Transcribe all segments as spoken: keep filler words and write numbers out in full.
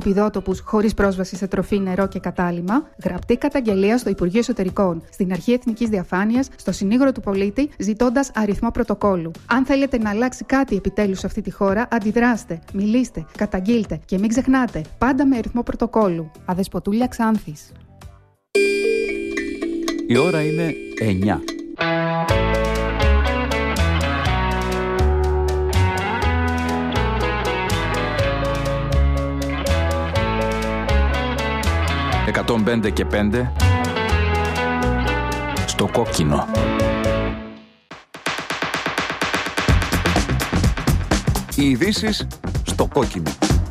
οπουδότοπους χωρίς πρόσβαση σε τροφή, νερό και κατάλυμμα, γραπτή καταγγελία στο Υπουργείο Εσωτερικών, στην Αρχή Εθνικής Διαφάνειας, στο Συνήγορο του Πολίτη, ζητώντας αριθμό πρωτοκόλλου. Αν θέλετε να αλλάξει κάτι επιτέλους σε αυτή τη χώρα, αντιδράστε, μιλήστε, καταγγείλτε και μην ξεχνάτε, πάντα με αριθμό πρωτοκόλλου. Αδεσποτούλια Ξάνθης. Η ώρα είναι εννιά. εκατόν πέντε και πέντε στο κόκκινο. Οι ειδήσεις στο κόκκινο.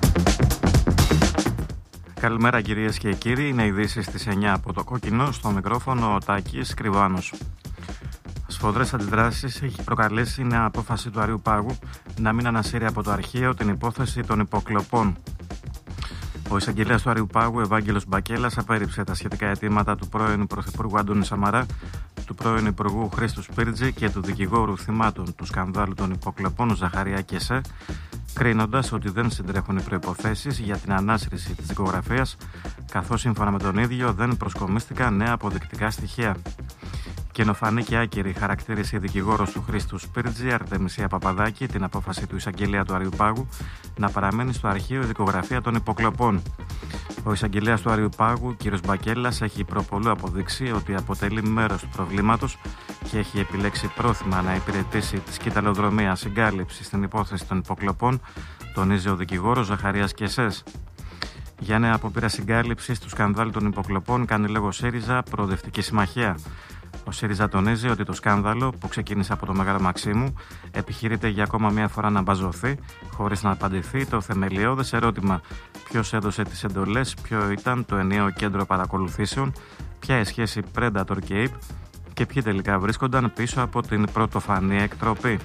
Καλημέρα κυρίες και κύριοι, είναι ειδήσεις στις εννιά από το κόκκινο, στο μικρόφωνο ο Τάκης Κρυβάνος. Σφοδρές αντιδράσεις έχει προκαλέσει η νέα απόφαση του Αριουπάγου να μην ανασύρει από το αρχείο την υπόθεση των υποκλοπών. Ο εισαγγελέας του Αριουπάγου, Ευάγγελος Μπακέλας, απέρριψε τα σχετικά αιτήματα του πρώην Πρωθυπουργού Αντώνη Σαμαρά, του πρώην Υπουργού Χρήστου Σπίρτζη και του δικηγόρου θυμάτων του σκανδάλου των υποκλοπών Ζαχαρία Κεσέ, κρίνοντας ότι δεν συντρέχουν οι προϋποθέσεις για την ανάσυρση της δικογραφίας, καθώς σύμφωνα με τον ίδιο δεν προσκομίστηκαν νέα αποδεικτικά στοιχεία. Καινοφανή και άκυρη χαρακτήρισε η δικηγόρος του Χρήστου Σπίρτζη, Αρτεμισία Παπαδάκη, την απόφαση του εισαγγελέα του Αριουπάγου να παραμένει στο αρχείο η δικογραφία των υποκλοπών. Ο εισαγγελέας του Αριουπάγου, κ. Μπακέλας, έχει προπολού αποδείξει ότι αποτελεί μέρος του προβλήματος και έχει επιλέξει πρόθυμα να υπηρετήσει τη σκυταλοδρομία συγκάλυψη στην υπόθεση των υποκλοπών, τονίζει ο δικηγόρος Ζαχαρίας Κεσές. Για νέα απόπειρα συγκάλυψης του σκανδάλου των υποκλοπών κάνει λόγο ΣΥΡΙΖΑ Προοδευτική Συμμαχία. Ο ΣΥΡΙΖΑ τονίζει ότι το σκάνδαλο που ξεκίνησε από το Μεγάλο Μαξίμου επιχειρείται για ακόμα μία φορά να μπαζωθεί, χωρίς να απαντηθεί το θεμελιώδες ερώτημα: ποιος έδωσε τις εντολές, ποιο ήταν το ενιαίο κέντρο παρακολουθήσεων, ποια η σχέση Predator και Ape και ποιοι τελικά βρίσκονταν πίσω από την πρωτοφανή εκτροπή.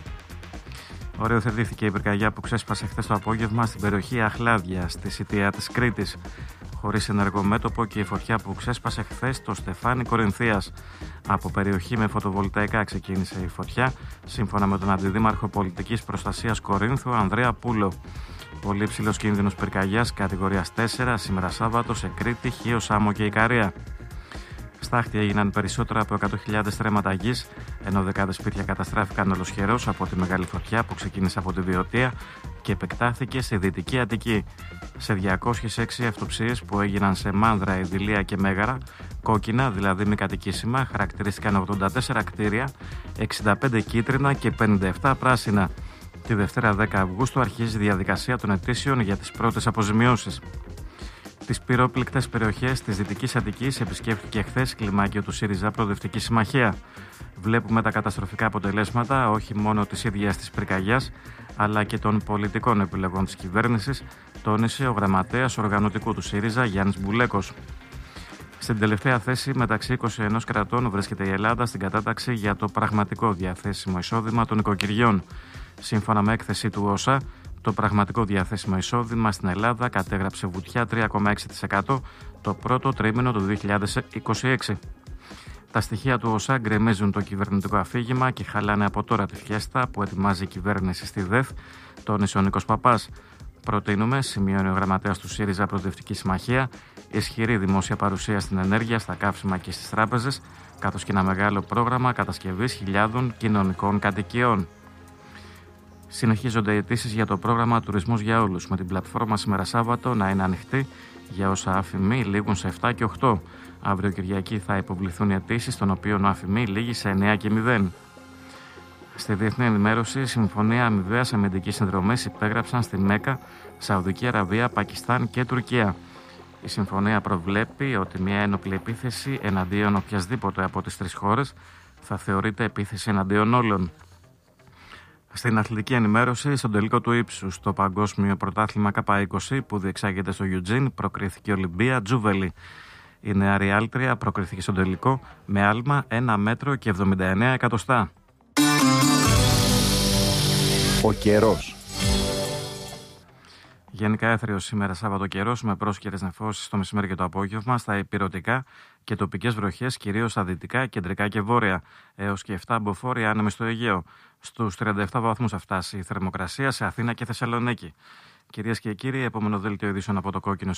Οριοθετήθηκε η πυρκαγιά που ξέσπασε χθες το απόγευμα στην περιοχή Αχλάδια, στη Σιτία της Κρήτης. Χωρίς ενεργό μέτωπο και η φωτιά που ξέσπασε χθες στο Στεφάνι Κορινθίας. Από περιοχή με φωτοβολταϊκά ξεκίνησε η φωτιά, σύμφωνα με τον Αντιδήμαρχο Πολιτικής Προστασίας Κορίνθου, Ανδρέα Πούλο. Πολύ ψηλός κίνδυνος πυρκαγιάς κατηγορίας τέσσερα σήμερα Σάββατο σε Κρήτη, Χίο, Σάμο και Ικαρία. Στάχτη έγιναν περισσότερα από εκατό χιλιάδες στρέμματα γης, ενώ δεκάδες σπίτια καταστράφηκαν ολοσχερώς από τη μεγάλη φωτιά που ξεκίνησε από τη Βιωτία και επεκτάθηκε στη Δυτική Αττική. Σε διακόσιες έξι αυτοψίες που έγιναν σε Μάνδρα, Ιδηλία και Μέγαρα, κόκκινα, δηλαδή μη κατοικήσιμα, χαρακτηρίστηκαν ογδόντα τέσσερα κτίρια, εξήντα πέντε κίτρινα και πενήντα επτά πράσινα. Τη Δευτέρα δέκα Αυγούστου αρχίζει η διαδικασία των αιτήσεων για τις πρώτες αποζημιώσεις. Τις πυρόπληκτες περιοχές της Δυτικής Αττικής επισκέφθηκε χθες κλιμάκιο του ΣΥΡΙΖΑ Προοδευτική Συμμαχία. Βλέπουμε τα καταστροφικά αποτελέσματα όχι μόνο της ίδιας της πυρκαγιάς, αλλά και των πολιτικών επιλογών της κυβέρνησης, τόνισε ο γραμματέας οργανωτικού του ΣΥΡΙΖΑ Γιάννης Μπουλέκος. Στην τελευταία θέση μεταξύ είκοσι ένα κρατών βρίσκεται η Ελλάδα στην κατάταξη για το πραγματικό διαθέσιμο εισόδημα των οικοκυριών. Σύμφωνα με έκθεση του ΟΣΑ, το πραγματικό διαθέσιμο εισόδημα στην Ελλάδα κατέγραψε βουτιά τρία κόμμα έξι τοις εκατό το πρώτο τρίμηνο του δύο χιλιάδες είκοσι έξι. Τα στοιχεία του ΟΣΑ γκρεμίζουν το κυβερνητικό αφήγημα και χαλάνε από τώρα τη φιέστα που ετοιμάζει η κυβέρνηση στη ΔΕΘ, τόνισε ο Νίκος Παπάς. Προτείνουμε, σημειώνει ο γραμματέας του ΣΥΡΙΖΑ Προοδευτική Συμμαχία, ισχυρή δημόσια παρουσία στην ενέργεια, στα καύσιμα και στις τράπεζες, καθώς και ένα μεγάλο πρόγραμμα κατασκευής χιλιάδων κοινωνικών κατοικιών. Συνεχίζονται οι αιτήσεις για το πρόγραμμα Τουρισμός για Όλους, με την πλατφόρμα σήμερα Σάββατο να είναι ανοιχτή για όσα άφημοι λήγουν σε επτά και οκτώ. Αύριο Κυριακή θα υποβληθούν οι αιτήσεις, των οποίων ο άφημοι λήγει σε εννέα και μηδέν. Στη διεθνή ενημέρωση, συμφωνία αμοιβαίας αμυντικής συνδρομής υπέγραψαν στη Μέκα, Σαουδική Αραβία, Πακιστάν και Τουρκία. Η συμφωνία προβλέπει ότι μια ένοπλη επίθεση εναντίον οποιασδήποτε από τις τρεις χώρες θα θεωρείται επίθεση εναντίον όλων. Στην αθλητική ενημέρωση, στον τελικό του ύψους στο Παγκόσμιο Πρωτάθλημα Κάπα είκοσι που διεξάγεται στο Eugene, προκρίθηκε η Ολυμπία Τζούβελη. Η νεαρή άλτρια προκρίθηκε στον τελικό με άλμα ένα μέτρο και εβδομήντα εννέα εκατοστά. Ο καιρός. Γενικά έθριος σήμερα Σάββατο καιρός με πρόσκαιρες νεφώσεις το μεσημέρι και το απόγευμα στα ηπειρωτικά και τοπικές βροχές κυρίως στα δυτικά, κεντρικά και βόρεια, έως και επτά μποφόρ άνεμοι στο Αιγαίο. Στους τριάντα επτά βαθμούς θα φτάσει η θερμοκρασία σε Αθήνα και Θεσσαλονίκη. Κυρίες και κύριοι, επόμενο δέλτιο ειδήσεων από το Κόκκινο